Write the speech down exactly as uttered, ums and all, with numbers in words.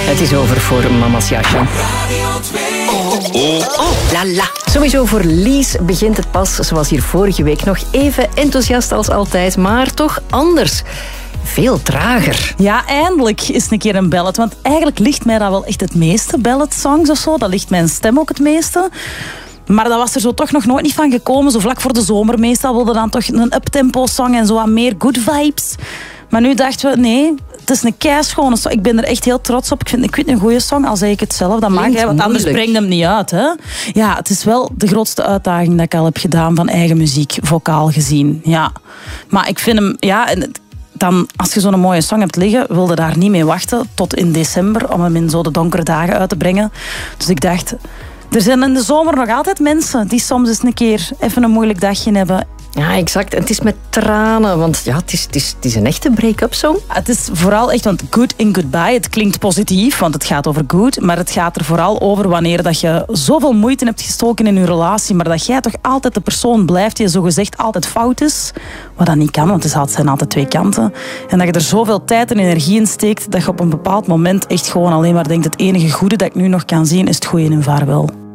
Het is over voor Mama's Jasje. Oh, la la. Sowieso voor Lies begint het pas. Ze was hier vorige week nog even enthousiast als altijd, maar toch anders. Veel trager. Ja, eindelijk is een keer een ballad. Want eigenlijk ligt mij dat wel echt het meeste, ballad-songs of zo. Dat ligt mijn stem ook het meeste. Maar dat was er zo toch nog nooit niet van gekomen. Zo vlak voor de zomer meestal wilden dan toch een uptempo-song en zo aan meer good vibes. Maar nu dachten we, nee, het is een keischone song. Ik ben er echt heel trots op. Ik vind, ik vind een goede song, al zeg ik het zelf. Dat mag, hè, want anders brengt hem niet uit. Hè. Ja, het is wel de grootste uitdaging dat ik al heb gedaan van eigen muziek, vocaal gezien. Ja. Maar ik vind hem, ja... Dan, als je zo'n mooie song hebt liggen, wilde daar niet mee wachten tot in december om hem in zo de donkere dagen uit te brengen. Dus ik dacht, er zijn in de zomer nog altijd mensen die soms eens een keer even een moeilijk dagje hebben. Ja, exact. En het is met tranen, want ja, het is, het is, het is een echte break-up song. Het is vooral echt, want good in goodbye, het klinkt positief, want het gaat over good, maar het gaat er vooral over wanneer dat je zoveel moeite hebt gestoken in je relatie, maar dat jij toch altijd de persoon blijft die zogezegd altijd fout is, wat dat niet kan, want het zijn altijd twee kanten. En dat je er zoveel tijd en energie in steekt, dat je op een bepaald moment echt gewoon alleen maar denkt, het enige goede dat ik nu nog kan zien is het goede in vaarwel.